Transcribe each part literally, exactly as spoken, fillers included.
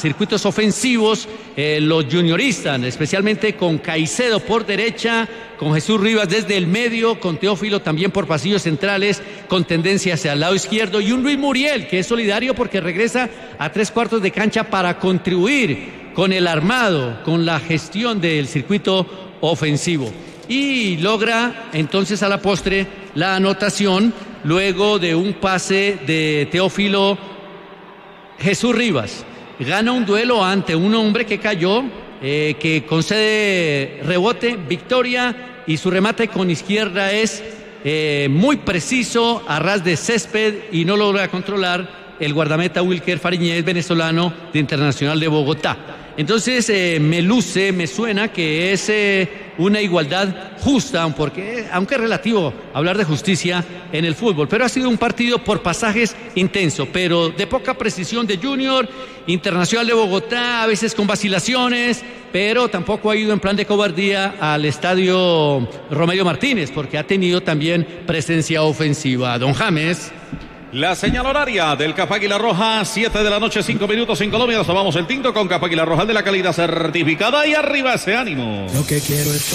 circuitos ofensivos, eh, los junioristas, especialmente con Caicedo por derecha, con Jesús Rivas desde el medio, con Teófilo también por pasillos centrales, con tendencia hacia el lado izquierdo, y un Luis Muriel que es solidario porque regresa a tres cuartos de cancha para contribuir con el armado, con la gestión del circuito ofensivo. Y logra entonces a la postre la anotación luego de un pase de Teófilo. Jesús Rivas gana un duelo ante un hombre que cayó, eh, que concede rebote, victoria, y su remate con izquierda es eh, muy preciso, a ras de césped, y no logra controlar el guardameta Wilker Fariñez, venezolano de Internacional de Bogotá. Entonces eh, me luce, me suena que es eh, una igualdad justa, porque, aunque es relativo hablar de justicia en el fútbol, pero ha sido un partido por pasajes intenso, pero de poca precisión de Junior, Internacional de Bogotá, a veces con vacilaciones, pero tampoco ha ido en plan de cobardía al estadio Romelio Martínez, porque ha tenido también presencia ofensiva. Don James. La señal horaria del Café Águila Roja, siete de la noche, cinco minutos en Colombia. Nos tomamos el tinto con Café Águila Roja, de la calidad certificada, y arriba ese ánimo. Lo que quiero es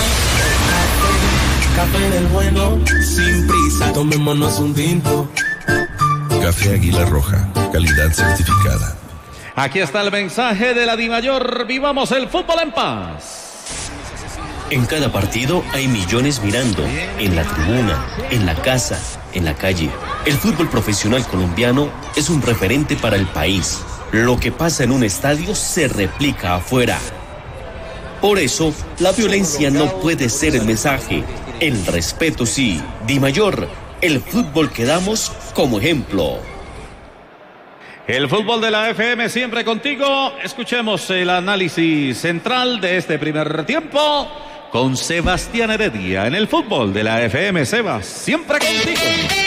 tomar café del bueno, sin prisa, tomémonos un tinto. Café Águila Roja, calidad certificada. Aquí está el mensaje de la Dimayor: vivamos el fútbol en paz. En cada partido hay millones mirando, en la tribuna, en la casa, en la calle. El fútbol profesional colombiano es un referente para el país. Lo que pasa en un estadio se replica afuera. Por eso, la violencia no puede ser el mensaje. El respeto sí. Dimayor, el fútbol que damos como ejemplo. El fútbol de la F M siempre contigo. Escuchemos el análisis central de este primer tiempo con Sebastián Heredia en el fútbol de la F M. Sebas, siempre contigo.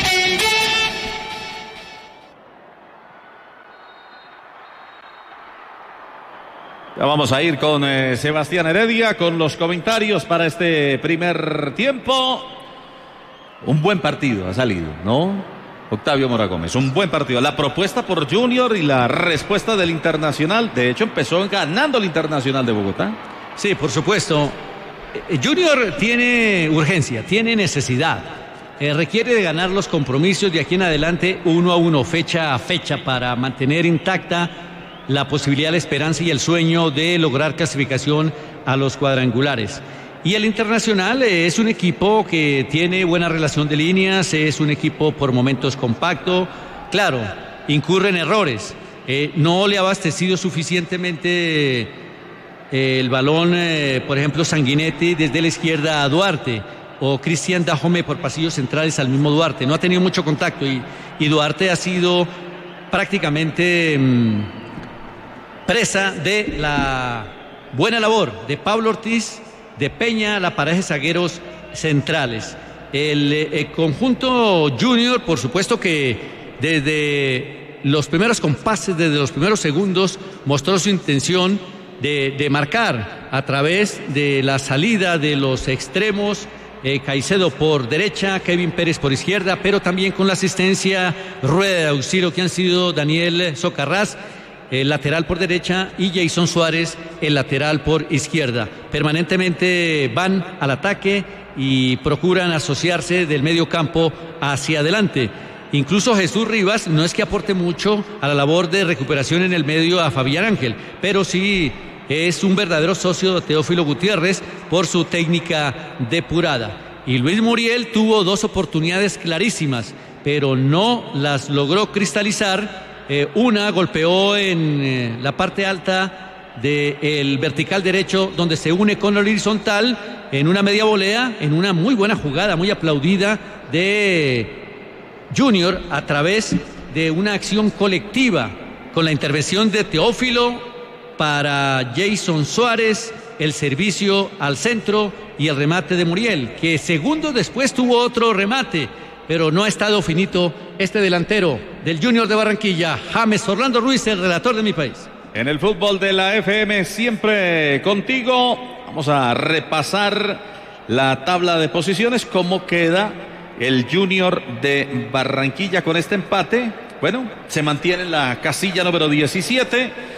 Ya vamos a ir con eh, Sebastián Heredia con los comentarios para este primer tiempo. Un buen partido ha salido, ¿no? Octavio Mora Gómez, un buen partido. La propuesta por Junior y la respuesta del Internacional. De hecho, empezó ganando el Internacional de Bogotá. Sí, por supuesto. Junior tiene urgencia, tiene necesidad, eh, requiere de ganar los compromisos de aquí en adelante uno a uno, fecha a fecha, para mantener intacta la posibilidad, la esperanza y el sueño de lograr clasificación a los cuadrangulares. Y el Internacional eh, es un equipo que tiene buena relación de líneas, es un equipo por momentos compacto, claro, incurre en errores, eh, no le ha abastecido suficientemente el balón, eh, por ejemplo, Sanguinetti desde la izquierda a Duarte, o Cristian Dajome por pasillos centrales al mismo Duarte. No ha tenido mucho contacto, y, y Duarte ha sido prácticamente mmm, presa de la buena labor de Pablo Ortiz, de Peña, la pareja de zagueros centrales. El, el conjunto Junior, por supuesto que desde los primeros compases, desde los primeros segundos, mostró su intención De, de marcar a través de la salida de los extremos, eh, Caicedo por derecha, Kevin Pérez por izquierda, pero también con la asistencia, rueda de auxilio que han sido Daniel Socarrás, el lateral por derecha, y Jason Suárez, el lateral por izquierda. Permanentemente van al ataque y procuran asociarse del medio campo hacia adelante. Incluso Jesús Rivas no es que aporte mucho a la labor de recuperación en el medio a Fabián Ángel, pero sí es un verdadero socio de Teófilo Gutiérrez por su técnica depurada. Y Luis Muriel tuvo dos oportunidades clarísimas, pero no las logró cristalizar. Eh, una golpeó en eh, la parte alta del vertical derecho, donde se une con el horizontal en una media volea, en una muy buena jugada, muy aplaudida de Junior, a través de una acción colectiva con la intervención de Teófilo para Jason Suárez, el servicio al centro y el remate de Muriel, que segundos después tuvo otro remate, pero no ha estado finito este delantero del Junior de Barranquilla, James Orlando Ruiz, el relator de mi país. En el fútbol de la F M siempre contigo, vamos a repasar la tabla de posiciones, cómo queda el Junior de Barranquilla con este empate. Bueno, se mantiene en la casilla número diecisiete.